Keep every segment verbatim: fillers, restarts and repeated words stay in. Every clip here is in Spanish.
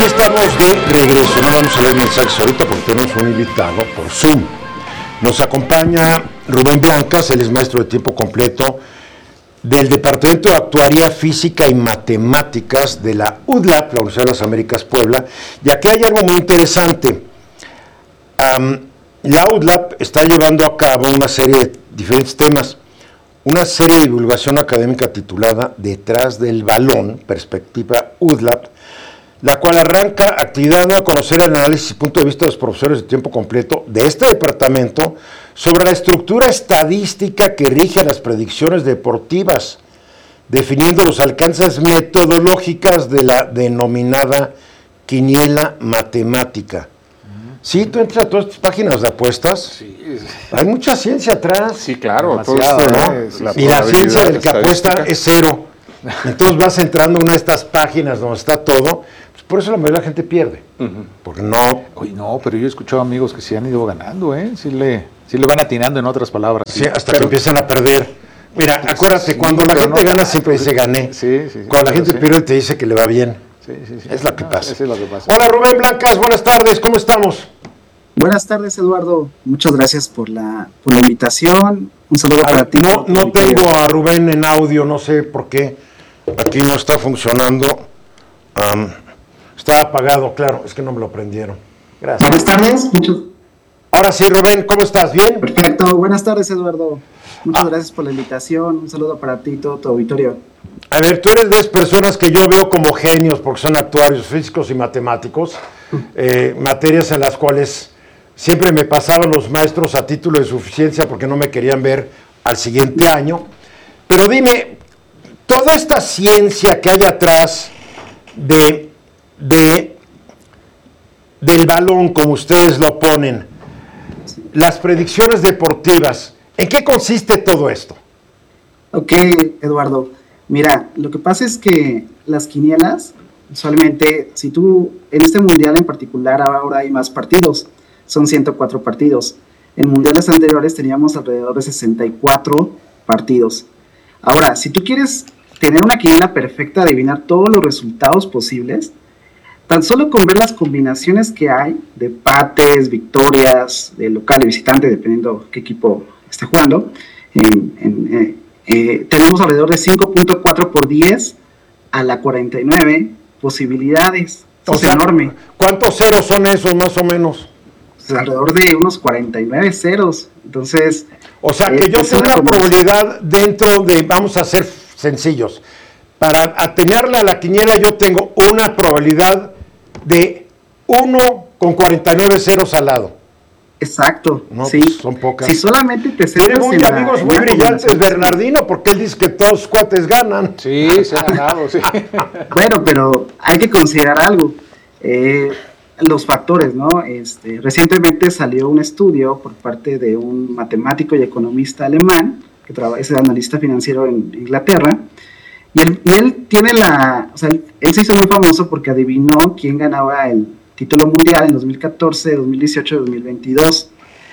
estamos de regreso, no vamos a leer mensajes ahorita porque tenemos un invitado por Zoom. Nos acompaña Rubén Blancas, él es maestro de tiempo completo del Departamento de Actuaría Física y Matemáticas de la U D L A P, la Universidad de las Américas Puebla, y aquí hay algo muy interesante. Um, la U D L A P está llevando a cabo una serie de diferentes temas, una serie de divulgación académica titulada Detrás del Balón, Perspectiva U D L A P, la cual arranca actividad dando a conocer el análisis y punto de vista de los profesores de tiempo completo de este departamento sobre la estructura estadística que rige a las predicciones deportivas, definiendo los alcances metodológicas de la denominada quiniela matemática. Sí, tú entras a todas estas páginas de apuestas, sí, hay mucha ciencia atrás. Sí, claro. Todo esto, ¿no? Es la y la ciencia del que apuesta es cero. Entonces vas entrando a una de estas páginas donde está todo, pues por eso la mayoría de la gente pierde. Uh-huh. Porque no... Oye, no, pero yo he escuchado amigos que sí han ido ganando, ¿eh? Sí le, sí le van atinando, en otras palabras. Sí, sí, hasta pero, que empiezan a perder. Mira, acuérdate, sí, cuando la gente no, gana siempre dice gané. Sí, sí, sí, cuando la gente sí. pierde te dice que le va bien. Sí, sí, sí. Es lo que pasa. No, es lo que pasa. Hola Rubén Blancas, buenas tardes, ¿cómo estamos? Buenas tardes, Eduardo. Muchas gracias por la, por la invitación. Un saludo a para ver, ti. No, no tengo a Rubén en audio, no sé por qué. Aquí no está funcionando. Um, está apagado, claro, es que no me lo prendieron. Gracias. Buenas tardes. Muchas... Ahora sí, Rubén, ¿cómo estás? ¿Bien? Perfecto. Buenas tardes, Eduardo. Muchas ah. gracias por la invitación. Un saludo para ti y todo tu auditorio. A ver, tú eres de esas personas que yo veo como genios porque son actuarios físicos y matemáticos, eh, materias en las cuales siempre me pasaban los maestros a título de suficiencia porque no me querían ver al siguiente año. Pero dime, toda esta ciencia que hay atrás de, de, del balón, como ustedes lo ponen, las predicciones deportivas, ¿en qué consiste todo esto? Ok, Eduardo. Mira, lo que pasa es que las quinielas, usualmente, si tú, en este mundial en particular, ahora hay más partidos, son ciento cuatro partidos. En mundiales anteriores teníamos alrededor de sesenta y cuatro partidos. Ahora, si tú quieres tener una quiniela perfecta, adivinar todos los resultados posibles, tan solo con ver las combinaciones que hay de empates, victorias, de local y visitante, dependiendo qué equipo esté jugando, en, en, eh, eh, tenemos alrededor de cinco punto cuatro por diez a la cuarenta y nueve posibilidades. Eso o es sea, enorme. ¿Cuántos ceros son esos más o menos? Pues alrededor de unos cuarenta y nueve ceros. Entonces, o sea, que eh, yo tengo una probabilidad dentro de, vamos a ser sencillos, para atenerle a la quiniela yo tengo una probabilidad de uno con cuarenta y nueve ceros al lado. Exacto, no, sí. Pues son pocas. Si solamente te centras muy en amigos la, muy brillantes, Bernardino, porque él dice que todos los cuates ganan. Sí, se ha ganado, sí. Bueno, pero hay que considerar algo. Eh, los factores, ¿no? Este, recientemente salió un estudio por parte de un matemático y economista alemán, que trabaja, es analista financiero en Inglaterra, y él, y él tiene la, o sea, él, él se hizo muy famoso porque adivinó quién ganaba el título mundial en dos mil catorce, dos mil dieciocho, dos mil veintidós.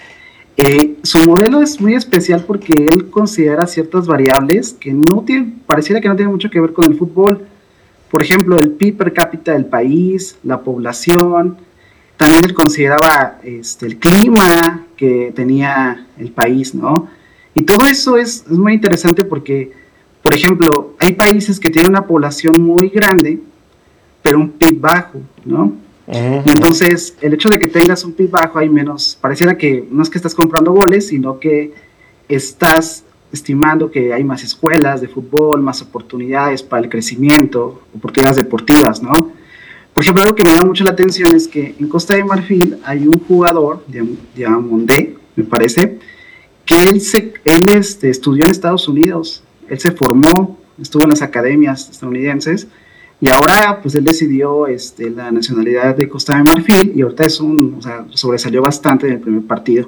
Eh, su modelo es muy especial porque él considera ciertas variables que no tienen, pareciera que no tienen mucho que ver con el fútbol. Por ejemplo, el P I B per cápita del país, la población, también él consideraba este, el clima que tenía el país, ¿no? Y todo eso es, es muy interesante porque, por ejemplo, hay países que tienen una población muy grande, pero un P I B bajo, ¿no? Uh-huh. Entonces, el hecho de que tengas un P I B bajo, hay menos, pareciera que no es que estás comprando goles, sino que estás estimando que hay más escuelas de fútbol, más oportunidades para el crecimiento, oportunidades deportivas, ¿no? Por ejemplo, algo que me llama mucho la atención es que en Costa de Marfil hay un jugador, Diamondé, me parece, que él, se, él este, estudió en Estados Unidos, él se formó, estuvo en las academias estadounidenses, y ahora pues él decidió este, la nacionalidad de Costa de Marfil, y ahorita es un, o sea, sobresalió bastante en el primer partido.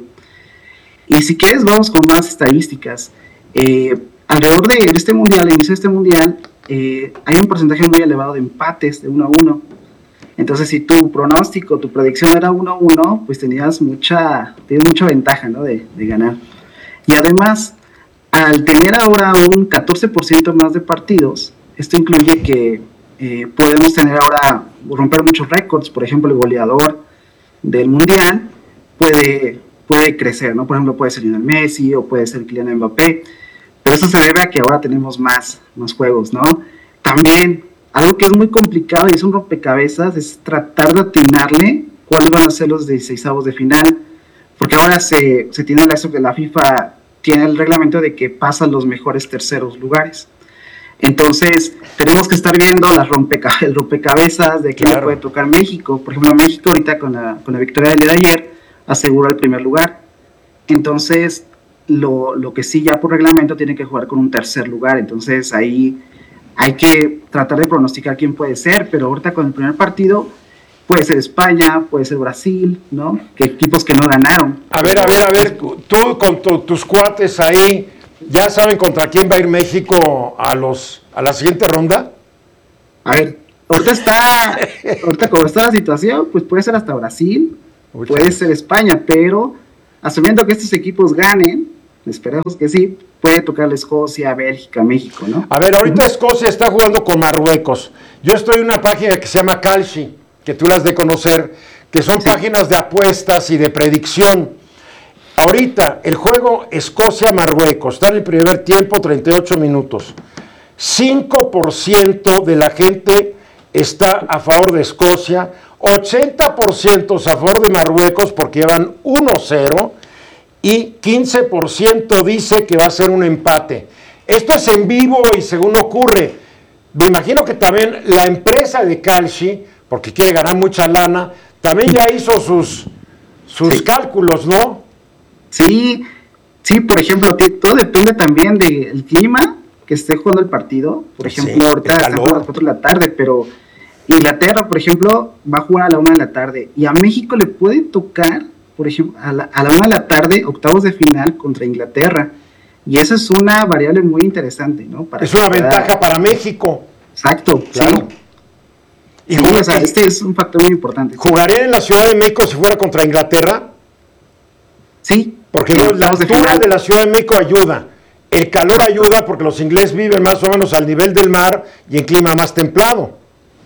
Y si quieres, vamos con más estadísticas. Eh, alrededor de este mundial, al inicio de este mundial, eh, hay un porcentaje muy elevado de empates de uno a uno. Entonces, si tu pronóstico, tu predicción era uno a uno, pues tenías mucha, tienes mucha ventaja, ¿no? de, de ganar. Y además, al tener ahora un catorce por ciento más de partidos, esto incluye que eh, podemos tener ahora, romper muchos récords. Por ejemplo, el goleador del Mundial puede, puede crecer, ¿no? Por ejemplo, puede ser Lionel Messi o puede ser Kylian Mbappé, pero eso se debe a que ahora tenemos más, más juegos, ¿no? También, algo que es muy complicado y es un rompecabezas es tratar de atinarle cuáles van a ser los dieciseisavos de final, porque ahora se, se tiene la, la FIFA tiene el reglamento de que pasan los mejores terceros lugares. Entonces, tenemos que estar viendo las rompeca- el rompecabezas de quién claro. le puede tocar México. Por ejemplo, México ahorita con la, con la victoria del día de ayer aseguró el primer lugar. Entonces, lo, lo que sí ya por reglamento tiene que jugar con un tercer lugar. Entonces, ahí hay que tratar de pronosticar quién puede ser, pero ahorita con el primer partido puede ser España, puede ser Brasil, ¿no? Que equipos que no ganaron. A ver, a ver, a ver, tú con tu, tus cuates ahí, ¿ya saben contra quién va a ir México a los a la siguiente ronda? A ver, ahorita está, ahorita como está la situación, pues puede ser hasta Brasil, Uy, puede ser España, pero asumiendo que estos equipos ganen, esperemos que sí, puede tocarle Escocia, Bélgica, México, ¿no? A ver, ahorita Escocia está jugando con Marruecos. Yo estoy en una página que se llama Kalshi, que tú las de conocer, que son sí. páginas de apuestas y de predicción. Ahorita, el juego Escocia-Marruecos, está en el primer tiempo, treinta y ocho minutos. cinco por ciento de la gente está a favor de Escocia, ochenta por ciento a favor de Marruecos porque llevan uno cero y quince por ciento dice que va a ser un empate. Esto es en vivo y según ocurre. Me imagino que también la empresa de Kalshi, porque quiere ganar mucha lana, también ya hizo sus, sus sí. cálculos, ¿no? Sí, sí, por ejemplo, todo depende también del clima que esté jugando el partido. Por ejemplo, sí, ahorita están jugando a las cuatro de la tarde, pero Inglaterra, por ejemplo, va a jugar a la una de la tarde, y a México le puede tocar, por ejemplo, a la, a la una de la tarde, octavos de final contra Inglaterra, y esa es una variable muy interesante, ¿no? Para es una cada... ventaja para México. Exacto, claro. Sí. Y sí, o sea, este es un factor muy importante. ¿Jugaría en la Ciudad de México si fuera contra Inglaterra? Sí. Porque sí, la altura de la Ciudad de México ayuda. El calor ayuda porque los ingleses viven más o menos al nivel del mar y en clima más templado.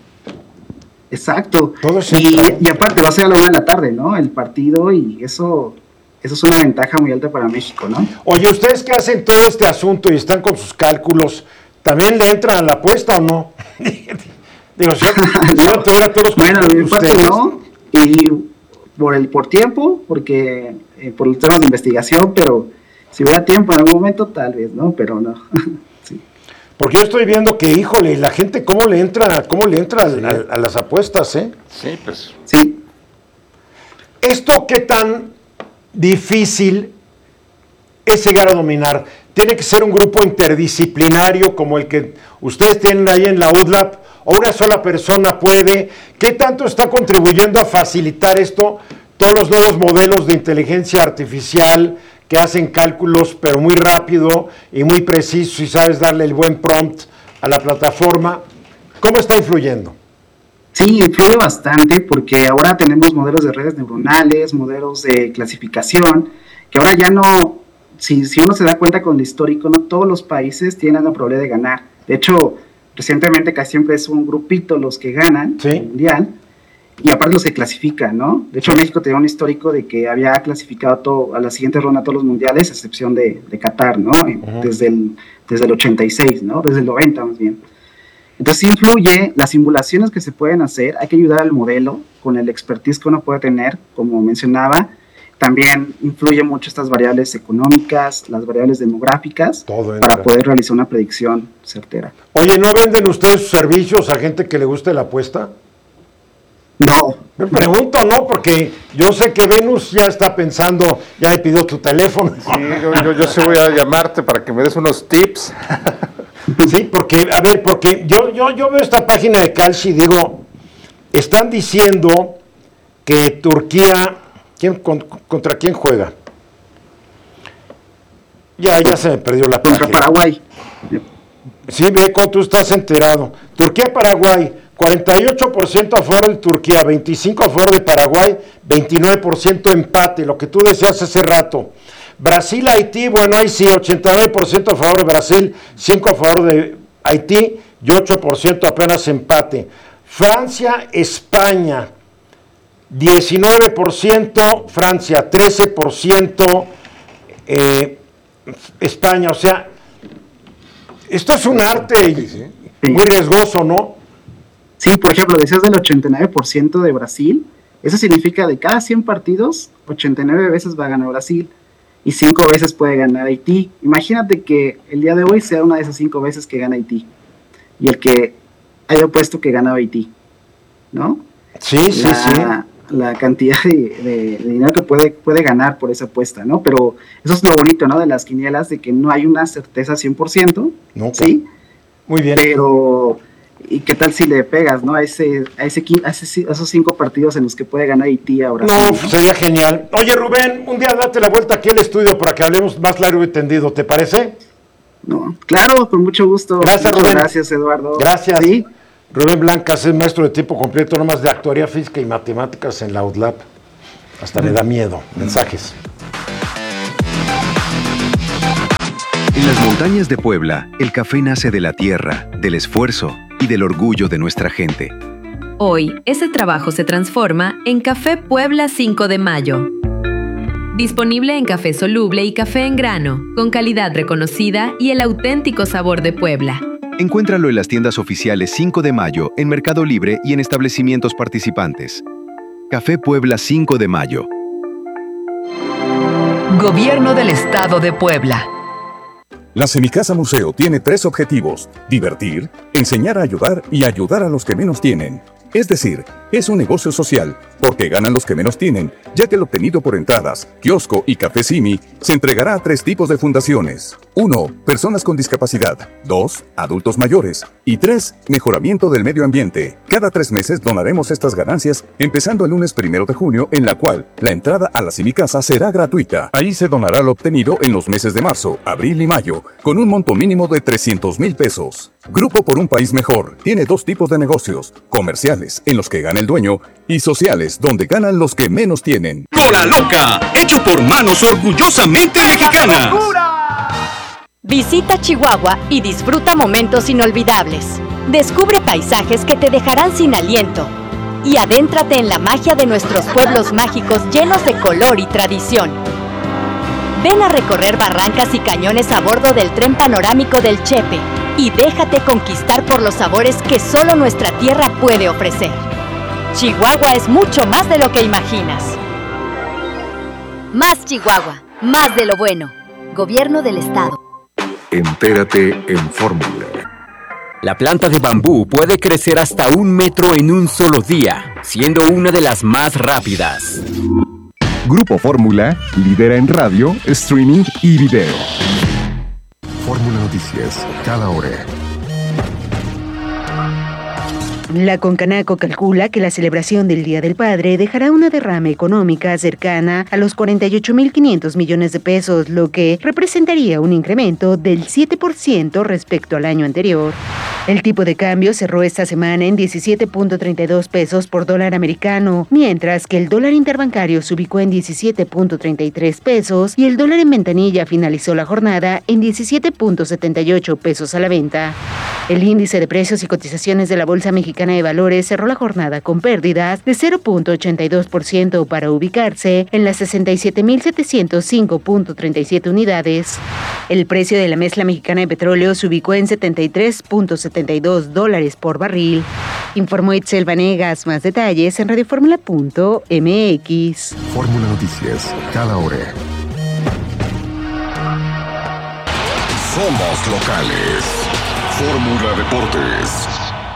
Exacto. Todo y, y aparte va a ser a la una de la tarde, ¿no? El partido, y eso, eso es una ventaja muy alta para México, ¿no? Oye, ustedes que hacen todo este asunto y están con sus cálculos, ¿también le entran a la apuesta o no? Digo, si yo, yo tuviera todos los bueno, mi parte no, y por el por tiempo, porque eh, por los temas de investigación, pero si hubiera tiempo en algún momento, tal vez, ¿no? Pero no. Sí. Porque yo estoy viendo que, híjole, la gente cómo le entra, cómo le entra sí. a, a las apuestas, ¿eh? Sí, pues. Sí. ¿Esto qué tan difícil es llegar a dominar? ¿Tiene que ser un grupo interdisciplinario como el que ustedes tienen ahí en la U D L A P? ¿O una sola persona puede? ¿Qué tanto está contribuyendo a facilitar esto? Todos los nuevos modelos de inteligencia artificial que hacen cálculos, pero muy rápido y muy preciso, y sabes darle el buen prompt a la plataforma. ¿Cómo está influyendo? Sí, influye bastante, porque ahora tenemos modelos de redes neuronales, modelos de clasificación, que ahora ya no, si, si uno se da cuenta con el histórico, no todos los países tienen la probabilidad de ganar. De hecho, recientemente casi siempre es un grupito los que ganan ¿Sí? el mundial, y aparte los que clasifican, ¿no? De hecho, sí. México tenía un histórico de que había clasificado todo, a la siguiente ronda a todos los mundiales, a excepción de, de Qatar, ¿no? Uh-huh. Desde el, desde el ochenta y seis, ¿no? Desde el noventa más bien. Entonces influye las simulaciones que se pueden hacer, hay que ayudar al modelo con el expertise que uno puede tener, como mencionaba. También influye mucho estas variables económicas, las variables demográficas, Todo para poder realizar una predicción certera. Oye, ¿no venden ustedes sus servicios a gente que le guste la apuesta? No. Me pregunto, ¿no? Porque yo sé que Venus ya está pensando, ya me pidió tu teléfono. Sí, yo, yo, yo sí voy a llamarte para que me des unos tips. Sí, porque, a ver, porque yo, yo, yo veo esta página de Kalshi y digo, están diciendo que Turquía, ¿quién, con, ¿contra quién juega? Ya, ya se me perdió la página. Contra Paraguay. Sí, Beco, tú estás enterado. Turquía-Paraguay, cuarenta y ocho por ciento a favor de Turquía, veinticinco por ciento a favor de Paraguay, veintinueve por ciento empate, lo que tú decías hace rato. Brasil-Haití, bueno, ahí sí, ochenta y nueve por ciento a favor de Brasil, cinco por ciento a favor de Haití, y ocho por ciento apenas empate. Francia, España, diecinueve por ciento, Francia, trece por ciento, eh, España, o sea, esto es un arte sí, sí. muy riesgoso, ¿no? Sí, por ejemplo, decías del ochenta y nueve por ciento de Brasil, eso significa de cada cien partidos, ochenta y nueve veces va a ganar Brasil y cinco veces puede ganar Haití. Imagínate que el día de hoy sea una de esas cinco veces que gana Haití y el que haya puesto que gana Haití, ¿no? Sí, sí, la, sí. La cantidad de, de, de dinero que puede, puede ganar por esa apuesta, ¿no? Pero eso es lo bonito, ¿no? De las quinielas, de que no hay una certeza cien por ciento, no, ¿sí? Muy bien. Pero, ¿y qué tal si le pegas, ¿no? A, ese, a, ese, a, ese, a esos cinco partidos en los que puede ganar Haití ahora. No, ¿no? Sería genial. Oye, Rubén, un día date la vuelta aquí al estudio para que hablemos más largo y tendido, ¿te parece? No, claro, con mucho gusto. Gracias, Muchas Rubén. Gracias, Eduardo. Gracias. ¿Sí? Rubén Blancas es maestro de tiempo completo, nomás de actuaría física y matemáticas en la U D L A P. Hasta mm. le da miedo. Mensajes. En las montañas de Puebla, el café nace de la tierra, del esfuerzo y del orgullo de nuestra gente. Hoy, ese trabajo se transforma en Café Puebla cinco de mayo. Disponible en café soluble y café en grano, con calidad reconocida y el auténtico sabor de Puebla. Encuéntralo en las tiendas oficiales cinco de mayo, en Mercado Libre y en establecimientos participantes. Café Puebla cinco de mayo. Gobierno del Estado de Puebla. La Semicasa Museo tiene tres objetivos: divertir, enseñar a ayudar y ayudar a los que menos tienen. Es decir, es un negocio social, porque ganan los que menos tienen, ya que el obtenido por entradas, kiosco y café Simi se entregará a tres tipos de fundaciones. uno. Personas con discapacidad. dos. Adultos mayores. Y tres. Mejoramiento del medio ambiente. Cada tres meses donaremos estas ganancias, empezando el lunes primero de junio, en la cual la entrada a la Semicasa será gratuita. Ahí se donará lo obtenido en los meses de marzo, abril y mayo, con un monto mínimo de trescientos mil pesos. Grupo por un País Mejor tiene dos tipos de negocios: comerciales, en los que gana el dueño, y sociales, donde ganan los que menos tienen. Cola Loca, hecho por manos orgullosamente mexicanas. Visita Chihuahua y disfruta momentos inolvidables. Descubre paisajes que te dejarán sin aliento. Y adéntrate en la magia de nuestros pueblos mágicos llenos de color y tradición. Ven a recorrer barrancas y cañones a bordo del tren panorámico del Chepe y déjate conquistar por los sabores que solo nuestra tierra puede ofrecer. Chihuahua es mucho más de lo que imaginas. Más Chihuahua, más de lo bueno. Gobierno del Estado. Entérate en Fórmula. La planta de bambú puede crecer hasta un metro en un solo día, siendo una de las más rápidas. Grupo Fórmula lidera en radio, streaming y video. Fórmula Noticias, cada hora. La Concanaco calcula que la celebración del Día del Padre dejará una derrama económica cercana a los cuarenta y ocho mil quinientos millones de pesos, lo que representaría un incremento del siete por ciento respecto al año anterior. El tipo de cambio cerró esta semana en diecisiete punto treinta y dos pesos por dólar americano, mientras que el dólar interbancario se ubicó en diecisiete punto treinta y tres pesos y el dólar en ventanilla finalizó la jornada en diecisiete punto setenta y ocho pesos a la venta. El índice de precios y cotizaciones de la Bolsa Mexicana de Valores cerró la jornada con pérdidas de cero punto ochenta y dos por ciento para ubicarse en las sesenta y siete mil setecientos cinco punto treinta y siete unidades. El precio de la mezcla mexicana de petróleo se ubicó en setenta y tres punto setenta y dos dólares por barril. Informó Itzel Vanegas. Más detalles en radioformula punto m x. Fórmula Noticias, cada hora. Somos locales. Fórmula Deportes.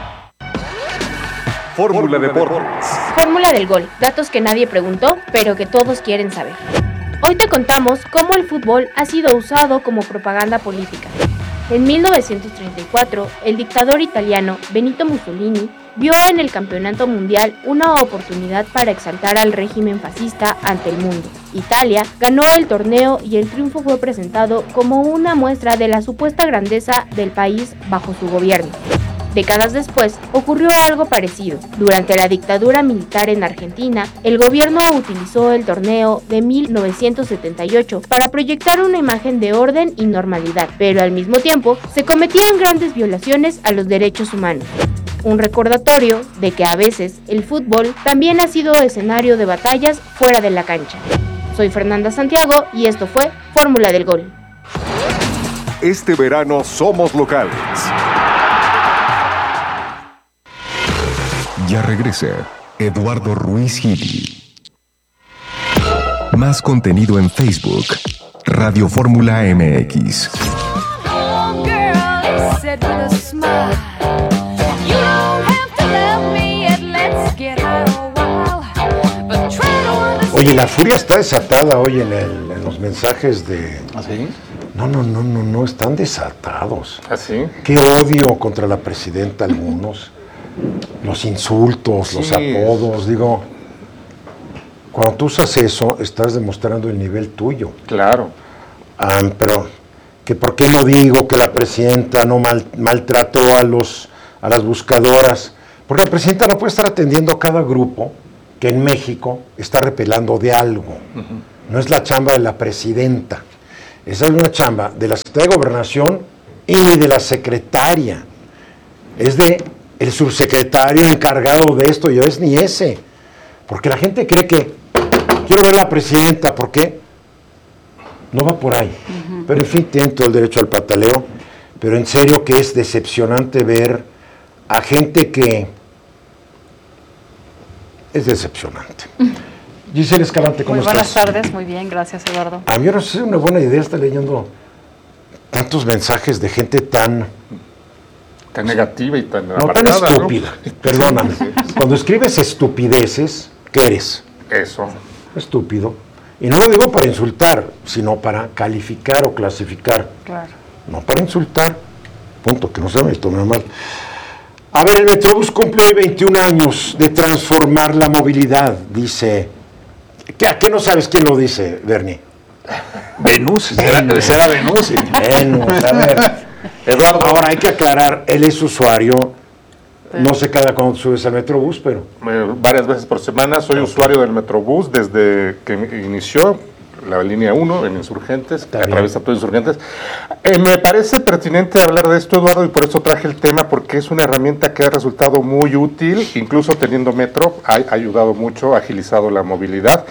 Fórmula Deportes. Fórmula del gol. Datos que nadie preguntó, pero que todos quieren saber. Hoy te contamos cómo el fútbol ha sido usado como propaganda política. En mil novecientos treinta y cuatro, el dictador italiano Benito Mussolini vio en el Campeonato Mundial una oportunidad para exaltar al régimen fascista ante el mundo. Italia ganó el torneo y el triunfo fue presentado como una muestra de la supuesta grandeza del país bajo su gobierno. Décadas después, ocurrió algo parecido. Durante la dictadura militar en Argentina, el gobierno utilizó el torneo de mil novecientos setenta y ocho para proyectar una imagen de orden y normalidad, pero al mismo tiempo se cometían grandes violaciones a los derechos humanos. Un recordatorio de que a veces el fútbol también ha sido escenario de batallas fuera de la cancha. Soy Fernanda Santiago y esto fue Fórmula del Gol. Este verano somos locales. Ya regresa Eduardo Ruiz Gili. Más contenido en Facebook, Radio Fórmula M X. Oye, la furia está desatada hoy en, el, en los mensajes de... ¿Ah, sí? No, no, no, no, no, están desatados. ¿Ah, sí? Qué odio contra la presidenta algunos. Los insultos, sí. Los apodos, digo... Cuando tú usas eso, estás demostrando el nivel tuyo. Claro. Um, pero, que ¿por qué no digo que la presidenta no mal, maltrató a, los, a las buscadoras? Porque la presidenta no puede estar atendiendo a cada grupo que en México está repelando de algo. Uh-huh. No es la chamba de la presidenta. Esa es una chamba de la Secretaría de Gobernación y de la secretaria. Es de el subsecretario encargado de esto, y no es ni ese. Porque la gente cree que quiero ver a la presidenta, ¿por qué? No va por ahí. Uh-huh. Pero en fin, tienen todo el derecho al pataleo. Pero en serio que es decepcionante ver a gente que... Es decepcionante. Giselle Escalante, ¿cómo estás? Muy buenas tardes, muy bien, gracias Eduardo. A mí ahora sí es una buena idea estar leyendo tantos mensajes de gente tan... Tan negativa y tan... No, tan estúpida, ¿no? Perdóname. Cuando escribes estupideces, ¿qué eres? Eso. Estúpido. Y no lo digo para insultar, sino para calificar o clasificar. Claro. No para insultar. Punto, que no se me tome mal. A ver, el Metrobús cumple hoy veintiún años de transformar la movilidad, dice... ¿Qué, ¿A qué no sabes quién lo dice, Bernie? Venus, será, será Venus. Venus, a ver. Eduardo, ahora hay que aclarar, él es usuario, sí. No sé cada cuándo subes al Metrobús, pero... Eh, varias veces por semana, soy okay. usuario del Metrobús desde que inició la línea uno en Insurgentes, que atraviesa todo Insurgentes. Eh, me parece pertinente hablar de esto, Eduardo, y por eso traje el tema, porque es una herramienta que ha resultado muy útil, incluso teniendo metro, ha, ha ayudado mucho, ha agilizado la movilidad.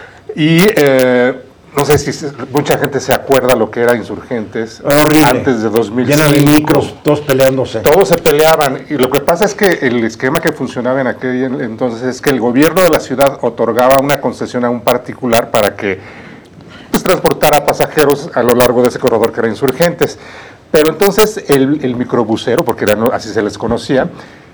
Y eh, no sé si mucha gente se acuerda lo que era Insurgentes. Horrible. Antes de dos mil cinco. Llena de micros, todos peleándose. Todos se peleaban, y lo que pasa es que el esquema que funcionaba en aquel entonces es que el gobierno de la ciudad otorgaba una concesión a un particular para que pues, transportara pasajeros a lo largo de ese corredor que era Insurgentes. Pero entonces el, el microbusero, porque era, así se les conocía,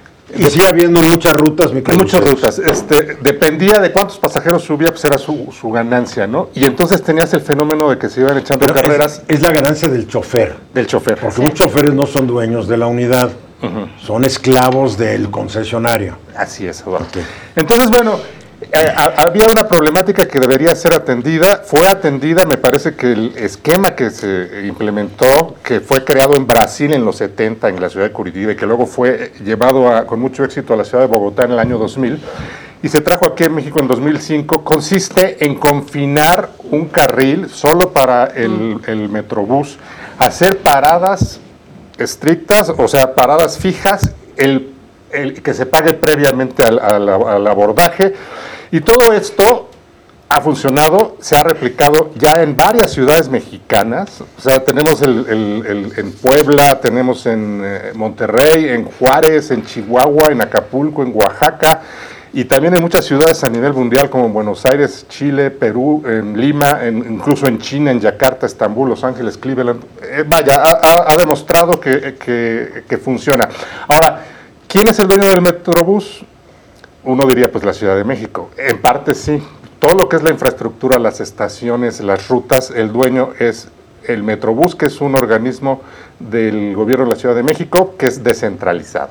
y sigue habiendo muchas rutas Muchas rutas. Este, dependía de cuántos pasajeros subía, pues era su, su ganancia, ¿no? Y entonces tenías el fenómeno de que se iban echando Pero carreras. Es, es la ganancia del chofer. Del chofer. Porque sí. Muchos choferes no son dueños de la unidad, uh-huh. Son esclavos del concesionario. Así es, Eduardo. Okay. Entonces, bueno, eh, a, había una problemática que debería ser atendida, fue atendida, me parece que el esquema que se implementó, que fue creado en Brasil en los setenta, en la ciudad de Curitiba, y que luego fue llevado a, con mucho éxito a la ciudad de Bogotá en el año dos mil, y se trajo aquí en México en dos mil cinco, consiste en confinar un carril solo para el, el Metrobús, hacer paradas estrictas, o sea, paradas fijas, el, el que se pague previamente al, al, al abordaje, y todo esto ha funcionado, se ha replicado ya en varias ciudades mexicanas. O sea, tenemos el, el, el, en Puebla, tenemos en eh, Monterrey, en Juárez, en Chihuahua, en Acapulco, en Oaxaca, y también en muchas ciudades a nivel mundial como en Buenos Aires, Chile, Perú, en Lima, en, incluso en China, en Yakarta, Estambul, Los Ángeles, Cleveland. Eh, vaya, ha, ha demostrado que, que, que funciona. Ahora, ¿quién es el dueño del Metrobús? Uno diría, pues, la Ciudad de México. En parte sí. Todo lo que es la infraestructura, las estaciones, las rutas, el dueño es el Metrobús, que es un organismo del gobierno de la Ciudad de México, que es descentralizado.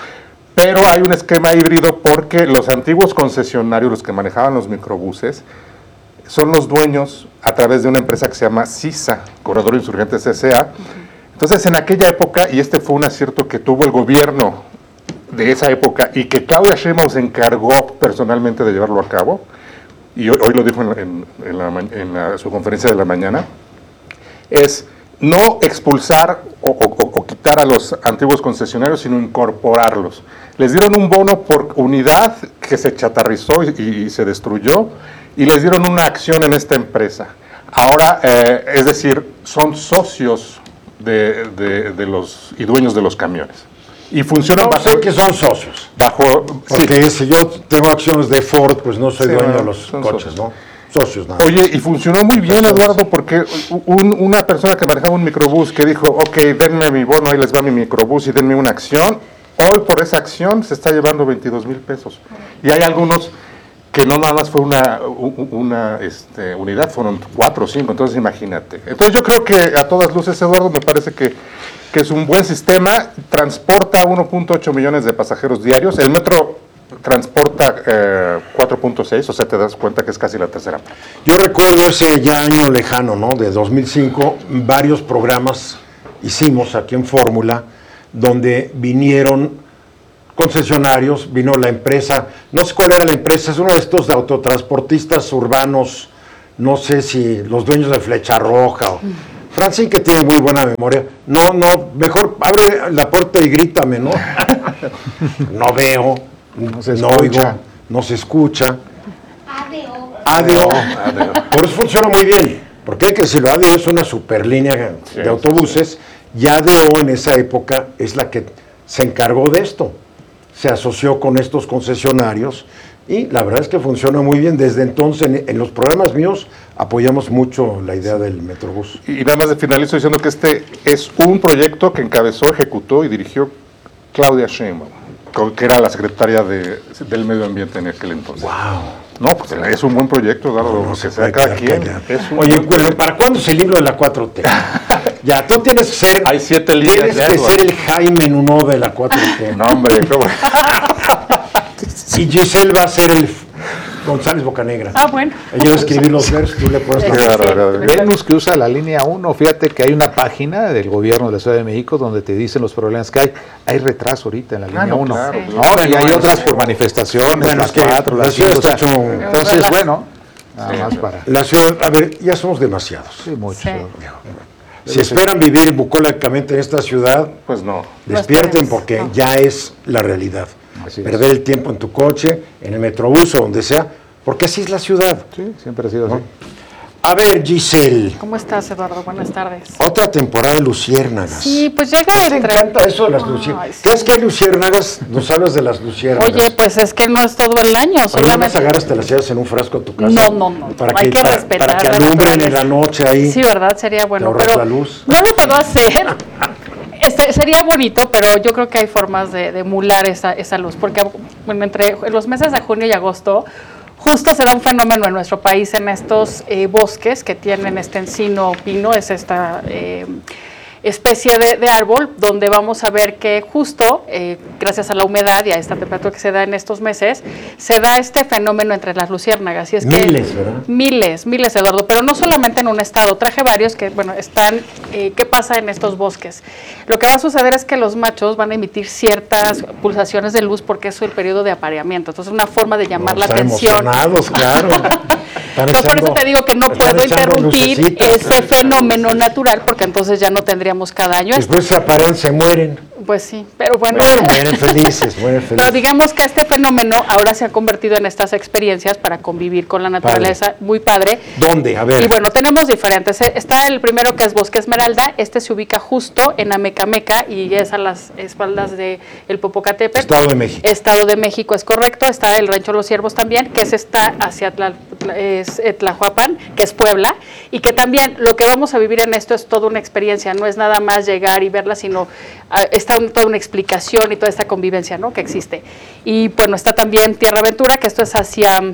Pero hay un esquema híbrido porque los antiguos concesionarios, los que manejaban los microbuses, son los dueños a través de una empresa que se llama CISA, Corredor Insurgentes S A. Entonces, en aquella época, y este fue un acierto que tuvo el gobierno de esa época y que Claudia Sheinbaum se encargó personalmente de llevarlo a cabo, y hoy, hoy lo dijo en, en, en, la, en la, su conferencia de la mañana, es no expulsar o, o, o quitar a los antiguos concesionarios, sino incorporarlos. Les dieron un bono por unidad que se chatarrizó y, y se destruyó, y les dieron una acción en esta empresa. Ahora, eh, es decir, son socios de, de, de los y dueños de los camiones. Y funcionan no bajo... sé que son socios. Bajo, porque sí. si yo tengo acciones de Ford, pues no soy sí, dueño no, de los coches, socios. ¿no? Socios, nada. Oye, y funcionó muy bien, Eduardo, porque un, una persona que manejaba un microbús que dijo, ok, denme mi bono, ahí les va mi microbús y denme una acción, hoy por esa acción se está llevando veintidós mil pesos. Y hay algunos que no nada más fue una, una este, unidad, fueron cuatro o cinco, entonces imagínate. Entonces yo creo que a todas luces, Eduardo, me parece que, que es un buen sistema, transporta uno punto ocho millones de pasajeros diarios, el metro transporta eh, cuatro punto seis, o sea, te das cuenta que es casi la tercera parte. Yo recuerdo ese ya año lejano, ¿no?, de dos mil cinco, varios programas hicimos aquí en Fórmula, donde vinieron concesionarios, vino la empresa, no sé cuál era la empresa, es uno de estos de autotransportistas urbanos, no sé si los dueños de Flecha Roja o... Francine, que tiene muy buena memoria, no, no, mejor abre la puerta y grítame, ¿no? No veo, no, se no oigo, no se escucha. A D O. A D O. Por eso funciona muy bien, porque hay que decirlo, A D O es una super línea sí, de autobuses, sí, sí. Y A D O en esa época es la que se encargó de esto. Se asoció con estos concesionarios y la verdad es que funciona muy bien. Desde entonces, en, en los programas míos, apoyamos mucho la idea del Metrobús. Y, y nada más de finalizo diciendo que este es un proyecto que encabezó, ejecutó y dirigió Claudia Sheinbaum, que era la secretaria de, del Medio Ambiente en aquel entonces. ¡Wow! No, pues es un buen proyecto, Eduardo, no, no que sea cada quien. Oye, bueno, ¿para cuándo es el libro de la cuatro T? Ya, tú tienes que ser... Hay siete líneas. Tienes ya, que Eduardo. ser el Jaime Nuno de la cuatro T. No, hombre, ¿cómo? Y Giselle va a ser el González Bocanegra. Ah, bueno. Yo escribí los versos, tú le pones la... Venus, que usa la línea uno, fíjate que hay una página del gobierno de la Ciudad de México donde te dicen los problemas que hay. Hay retraso ahorita en la línea uno. Claro, ¿no? Sí. Y hay otras por manifestaciones, bueno, las es que cuatro, las la ciudad cinco. está hecho... Entonces, bueno, nada sí. más para... La ciudad, a ver, ya somos demasiados. Sí, muchos. Sí. Si esperan vivir bucólicamente en esta ciudad, pues no. Despierten porque no. ya es la realidad. Así Perder es. el tiempo en tu coche, en el metrobús o donde sea, porque así es la ciudad. Sí, siempre ha sido ¿no? así. A ver, Giselle. ¿Cómo estás, Eduardo? Buenas tardes. Otra temporada de luciérnagas. Sí, pues llega el... Me encanta eso de las luciérnagas. ¿Qué es que hay luciérnagas? Nos hablas de las luciérnagas. Oye, pues es que no es todo el año. Solamente... las agarras, te las llevas en un frasco a tu casa. No, no, no. Para hay que, que para, respetar. Para que alumbren en la noche ahí. Sí, ¿verdad? Sería bueno. Te pero la luz. No lo puedo hacer. Este, sería bonito, pero yo creo que hay formas de, de emular esa, esa luz. Porque bueno, entre los meses de junio y agosto... Justo se da un fenómeno en nuestro país en estos eh, bosques que tienen este encino pino, es esta eh, especie de, de árbol, donde vamos a ver que justo, eh, gracias a la humedad y a esta temperatura que se da en estos meses, se da este fenómeno entre las luciérnagas. Y es miles, que, ¿verdad? Miles, miles, Eduardo, pero no solamente en un estado. Traje varios que, bueno, están, eh, ¿qué pasa en estos bosques? Lo que va a suceder es que los machos van a emitir ciertas pulsaciones de luz porque es el periodo de apareamiento. Entonces, es una forma de llamar no, la atención. Emocionados, claro. Pero echando, por eso te digo que no puedo interrumpir ese fenómeno natural porque entonces ya no tendríamos cada año. Después se aparean, se mueren. Pues sí, pero bueno. Bueno, mueren felices, mueren felices. Pero digamos que este fenómeno ahora se ha convertido en estas experiencias para convivir con la naturaleza, padre. Muy padre. ¿Dónde? A ver. Y bueno, tenemos diferentes. Está el primero que es Bosque Esmeralda, este se ubica justo en Amecameca y es a las espaldas de el Popocatépetl. Estado de México. Estado de México, es correcto. Está el Rancho Los Ciervos también, que es está hacia Tla, es Tlahuapan, que es Puebla, y que también lo que vamos a vivir en esto es toda una experiencia, no es nada más llegar y verla, sino uh, está un, toda una explicación y toda esta convivencia, ¿no?, que existe. Y bueno, está también Tierra Aventura, que esto es hacia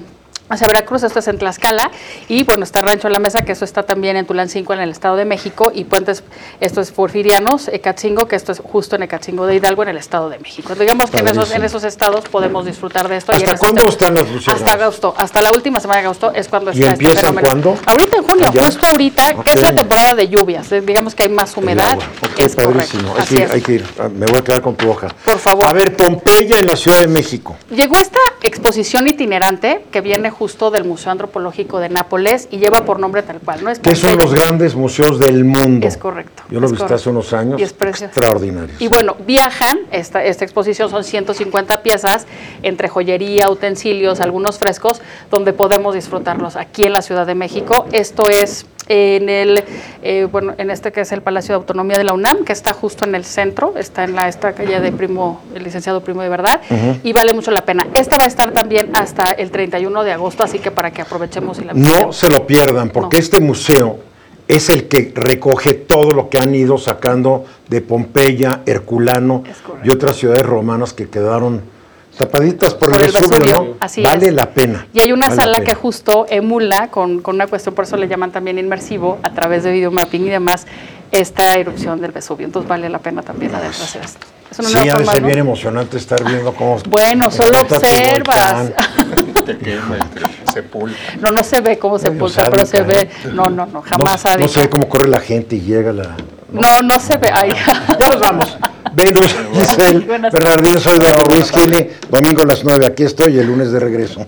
hacia Veracruz, esto es en Tlaxcala, y bueno, está Rancho La Mesa, que eso está también en Tulancingo, en el Estado de México, y Puentes, esto es Porfirianos, Ecatzingo, que esto es justo en Ecatzingo de Hidalgo, en el Estado de México. Digamos que en esos, en esos estados podemos disfrutar de esto. ¿Hasta y cuándo están las luciérnagas? Hasta agosto, hasta la última semana de agosto es cuando ¿Y está empiezan este fenómeno. cuándo? Ahorita en junio, ¿Ya? justo ahorita, Okay. que es la temporada de lluvias, digamos que hay más humedad. Okay, es padrísimo, hay Así que, ir, es. hay que ir, me voy a quedar con tu hoja. Por favor. A ver, Pompeya en la Ciudad de México. Llegó esta exposición itinerante que viene justo del Museo Antropológico de Nápoles y lleva por nombre tal cual, ¿no? Es Que son los grandes museos del mundo. Es correcto. Yo lo es visité correcto. hace unos años, Y es precioso. extraordinarios. Y bueno, viajan, esta, esta exposición son ciento cincuenta piezas, entre joyería, utensilios, algunos frescos, donde podemos disfrutarlos aquí en la Ciudad de México. Esto es en el, eh, bueno, en este que es el Palacio de Autonomía de la UNAM, que está justo en el centro, está en la esta calle de Primo, el licenciado Primo de Verdad, uh-huh. y vale mucho la pena. Esta va a estar también hasta el treinta y uno de agosto, así que para que aprovechemos y la visitemos. No se lo pierdan, porque no. este museo es el que recoge todo lo que han ido sacando de Pompeya, Herculano y otras ciudades romanas que quedaron tapaditas por, por el Vesubio, Vesubio, ¿no? Así vale es. la pena. Y hay una vale sala que justo emula con, con una cuestión, por eso le llaman también inmersivo, a través de videomapping y demás, esta erupción del Vesubio. Entonces vale la pena también adentrarse a esto. Es una sí, nueva ha de forma, ser ¿no? bien emocionante estar viendo cómo... Bueno, solo observas. Te quema, te sepulta. No, no se ve cómo sepulta, pero se ve... No, no, no, jamás no, no se ve cómo corre la gente y llega la... No, no se ve. Ay. Ya nos vamos. Venus, Giselle, Bernardino, soy Eduardo Ruiz Gili. Domingo a las nueve, aquí estoy, el lunes de regreso.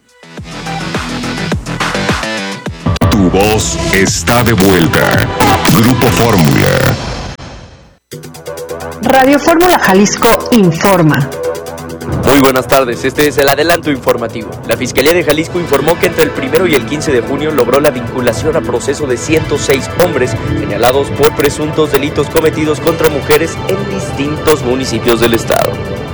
Tu voz está de vuelta. Grupo Fórmula. Radio Fórmula Jalisco informa. Muy buenas tardes, este es el adelanto informativo. La Fiscalía de Jalisco informó que entre el primero y el quince de junio logró la vinculación a proceso de ciento seis hombres señalados por presuntos delitos cometidos contra mujeres en distintos municipios del estado.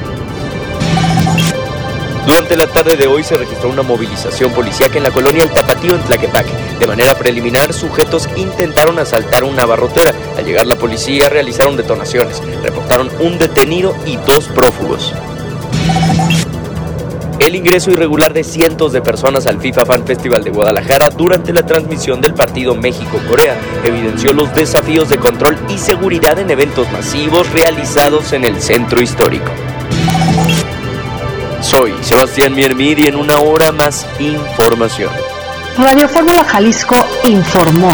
Durante la tarde de hoy se registró una movilización policíaca en la colonia El Tapatío en Tlaquepaque. De manera preliminar, sujetos intentaron asaltar una abarrotera. Al llegar la policía realizaron detonaciones, reportaron un detenido y dos prófugos. El ingreso irregular de cientos de personas al FIFA Fan Festival de Guadalajara durante la transmisión del partido México-Corea evidenció los desafíos de control y seguridad en eventos masivos realizados en el centro histórico. Soy Sebastián Miermir y en una hora más información. Radio Fórmula Jalisco informó.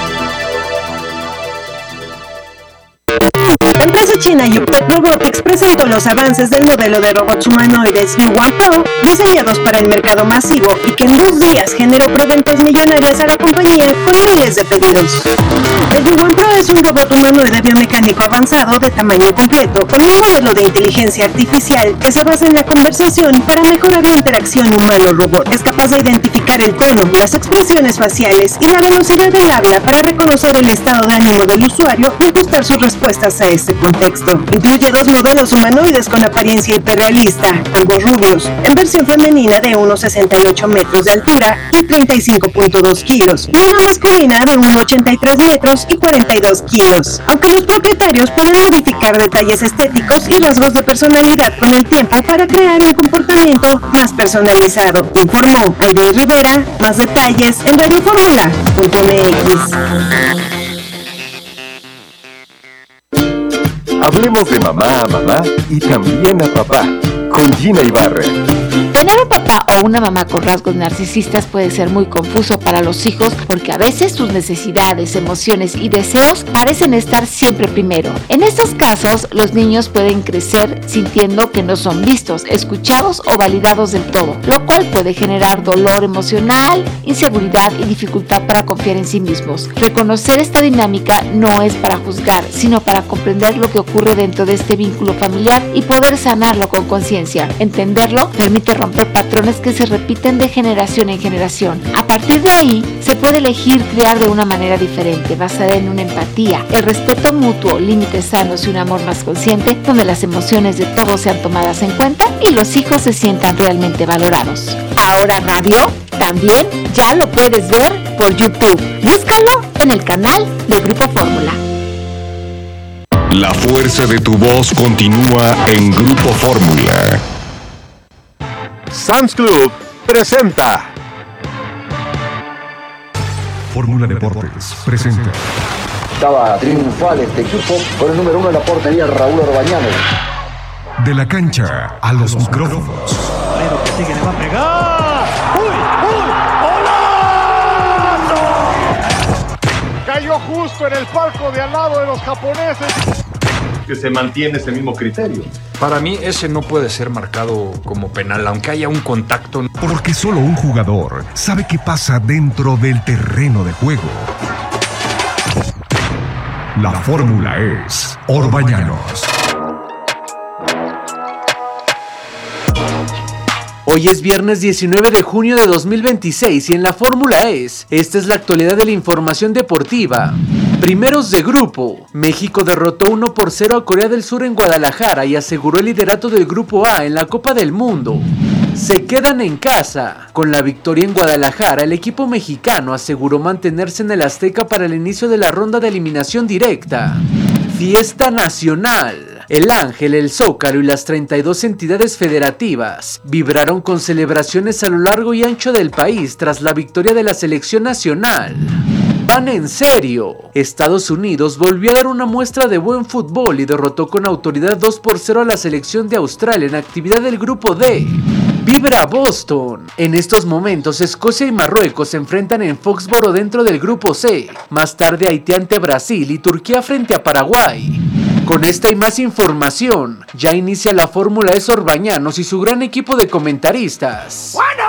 La empresa china Yuptec Robotics presentó los avances del modelo de robots humanoides Yuan Pro, diseñados para el mercado masivo y que en dos días generó preventas millonarias a la compañía con miles de pedidos. El Yuan Pro es un robot humanoide biomecánico avanzado de tamaño completo, con un modelo de inteligencia artificial que se basa en la conversación para mejorar la interacción humano-robot. Es capaz de identificar el tono, las expresiones faciales y la velocidad del habla para reconocer el estado de ánimo del usuario y ajustar sus respuestas a este contexto. Incluye dos modelos humanoides con apariencia hiperrealista, ambos rubios, en versión femenina de unos sesenta y ocho metros de altura y treinta y cinco punto dos kilos, y una masculina de unos ochenta y tres metros y cuarenta y dos kilos. Aunque los propietarios pueden modificar detalles estéticos y rasgos de personalidad con el tiempo para crear un comportamiento más personalizado, informó Aiden Rivera. Más detalles en radio fórmula punto m x. Hablemos de mamá a mamá y también a papá, con Gina Ibarra. Tener un papá o una mamá con rasgos narcisistas puede ser muy confuso para los hijos porque a veces sus necesidades, emociones y deseos parecen estar siempre primero. En estos casos, los niños pueden crecer sintiendo que no son vistos, escuchados o validados del todo, lo cual puede generar dolor emocional, inseguridad y dificultad para confiar en sí mismos. Reconocer esta dinámica no es para juzgar, sino para comprender lo que ocurre dentro de este vínculo familiar y poder sanarlo con conciencia. Entenderlo permite romper patrones que se repiten de generación en generación. A partir de ahí, se puede elegir criar de una manera diferente, basada en una empatía, el respeto mutuo, límites sanos y un amor más consciente, donde las emociones de todos sean tomadas en cuenta y los hijos se sientan realmente valorados. Ahora Radio también ya lo puedes ver por YouTube. Búscalo en el canal de Grupo Fórmula. La fuerza de tu voz continúa en Grupo Fórmula. Sam's Club presenta Fórmula Deportes presenta. Estaba triunfal este equipo con el número uno en la portería, Raúl Orbañanos. De la cancha a los micrófonos. Toledo que sigue, le va a pegar. ¡Uy! ¡Uy! ¡Golazo! Cayó justo en el palco de al lado de los japoneses. Que se mantiene ese mismo criterio. Para mí ese no puede ser marcado como penal, aunque haya un contacto. Porque solo un jugador sabe qué pasa dentro del terreno de juego. La fórmula es Orbañanos. Hoy es viernes diecinueve de junio de dos mil veintiséis y en la Fórmula es, esta es la actualidad de la información deportiva. Primeros de grupo, México derrotó uno por cero a Corea del Sur en Guadalajara y aseguró el liderato del Grupo A en la Copa del Mundo. Se quedan en casa. Con la victoria en Guadalajara, el equipo mexicano aseguró mantenerse en el Azteca para el inicio de la ronda de eliminación directa. Fiesta nacional. El Ángel, el Zócalo y las treinta y dos entidades federativas vibraron con celebraciones a lo largo y ancho del país tras la victoria de la selección nacional. Van en serio. Estados Unidos volvió a dar una muestra de buen fútbol y derrotó con autoridad dos por cero a la selección de Australia en actividad del Grupo D. Vibra Boston. En estos momentos, Escocia y Marruecos se enfrentan en Foxboro dentro del Grupo C. Más tarde, Haití ante Brasil y Turquía frente a Paraguay. Con esta y más información, ya inicia la Fórmula E Orbañanos y su gran equipo de comentaristas. ¡Bueno!